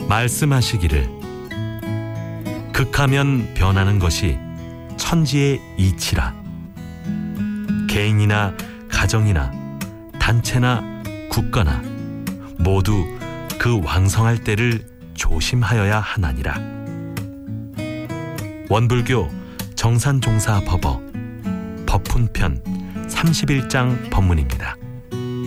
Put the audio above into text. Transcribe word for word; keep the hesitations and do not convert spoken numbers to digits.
말씀하시기를 극하면 변하는 것이 천지의 이치라. 개인이나 가정이나 단체나 국가나 모두 그 왕성할 때를 조심하여야 하나니라. 원불교 정산종사 법어 법훈편 삼십일 장 법문입니다.